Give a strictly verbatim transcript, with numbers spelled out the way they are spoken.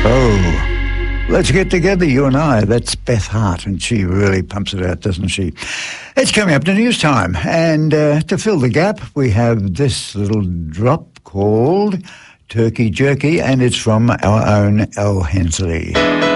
Oh, let's get together, you and I. That's Beth Hart, and she really pumps it out, doesn't she? It's coming up to news time, and uh, to fill the gap, we have this little drop called Turkey Jerky, and it's from our own Al Hensley.